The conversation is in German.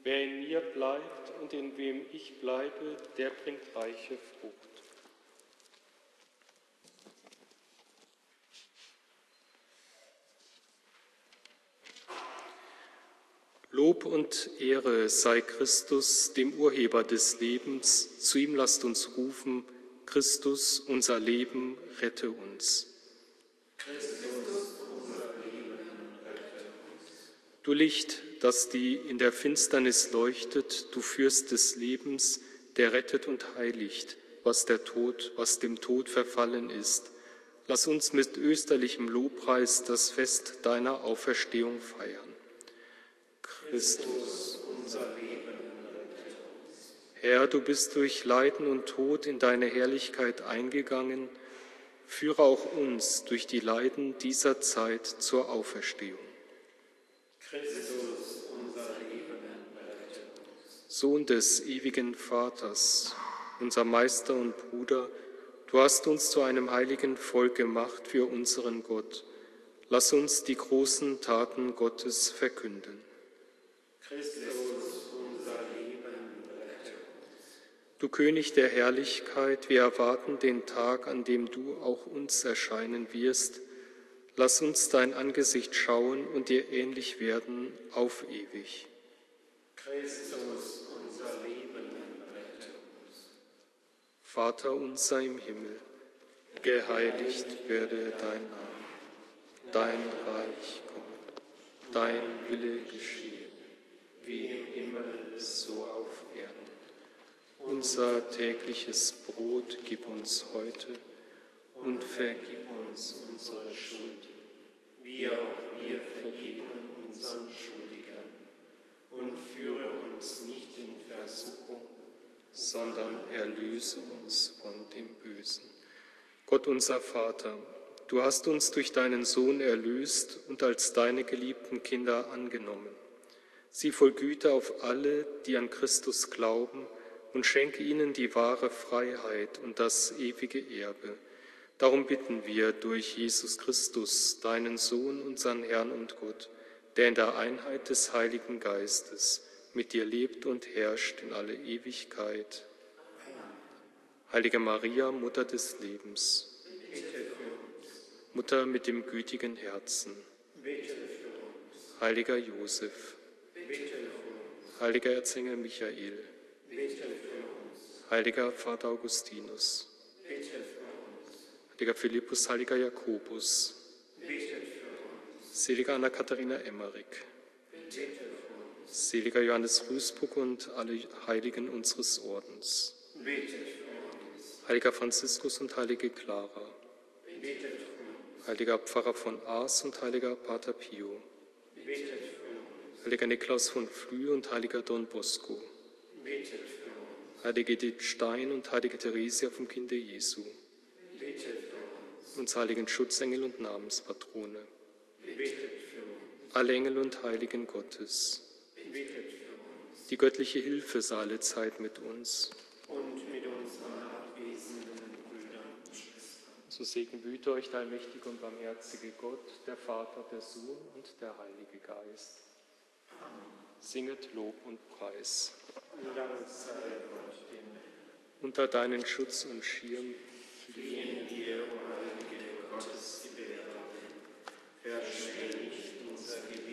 Wer in mir bleibt und in wem ich bleibe, der bringt reiche Frucht. Lob und Ehre sei Christus, dem Urheber des Lebens. Zu ihm lasst uns rufen: Christus, unser Leben, rette uns. Christus, unser Leben, rette uns. Du Licht, das die in der Finsternis leuchtet, du Fürst des Lebens, der rettet und heiligt, was dem Tod verfallen ist. Lass uns mit österlichem Lobpreis das Fest deiner Auferstehung feiern. Christus, unser Leben, rette uns. Herr, du bist durch Leiden und Tod in deine Herrlichkeit eingegangen. Führe auch uns durch die Leiden dieser Zeit zur Auferstehung. Christus, unser Leben, rette uns. Sohn des ewigen Vaters, unser Meister und Bruder, du hast uns zu einem heiligen Volk gemacht für unseren Gott. Lass uns die großen Taten Gottes verkünden. Christus, unser Leben, rette uns. Du König der Herrlichkeit, wir erwarten den Tag, an dem du auch uns erscheinen wirst. Lass uns dein Angesicht schauen und dir ähnlich werden auf ewig. Christus, unser Leben, rette uns. Vater unser im Himmel, geheiligt werde dein Name. Dein Reich komme, dein Wille geschehe, wie im Himmel, so auf Erden. Unser tägliches Brot gib uns heute und vergib uns unsere Schuld, wie auch wir vergeben unseren Schuldigern. Und führe uns nicht in Versuchung, sondern erlöse uns von dem Bösen. Gott unser Vater, du hast uns durch deinen Sohn erlöst und als deine geliebten Kinder angenommen. Sieh voll Güte auf alle, die an Christus glauben, und schenke ihnen die wahre Freiheit und das ewige Erbe. Darum bitten wir durch Jesus Christus, deinen Sohn, unseren Herrn und Gott, der in der Einheit des Heiligen Geistes mit dir lebt und herrscht in alle Ewigkeit. Heilige Maria, Mutter des Lebens, bitte für uns. Mutter mit dem gütigen Herzen, Bitte für uns. Heiliger Josef, Bitte für uns. Heiliger Erzengel Michael, Bitte für uns. Heiliger Vater Augustinus, Bitte für uns. Heiliger Philippus, Heiliger Jakobus, Bitte für uns. Seliger Anna-Katharina Emmerich, Bitte für uns. Seliger Johannes Rüßbruck und alle Heiligen unseres Ordens, Bitte für uns. Heiliger Franziskus und Heilige Clara, Bitte für uns. Heiliger Pfarrer von Ars und Heiliger Pater Pio, Bitte für uns. Heiliger Niklaus von Flüe und Heiliger Don Bosco, Bitte für uns. Heilige Edith Stein und Heilige Theresia vom Kinde Jesu, Bitte für uns. uns heiligen Schutzengel und Namenspatrone, Bitte für uns. alle Engel und Heiligen Gottes, Bitte für uns. die göttliche Hilfe sei alle Zeit mit uns. Und mit unseren abwesenden Brüdern und Schwestern. So segne behüte euch der allmächtige und barmherzige Gott, der Vater, der Sohn und der Heilige Geist. Singet Lob und Preis. Dank sei Gott, dem Unter deinen Schutz und Schirm fliehen wir, o heilige Gottesgebärerin. Versteh nicht unser Gebet,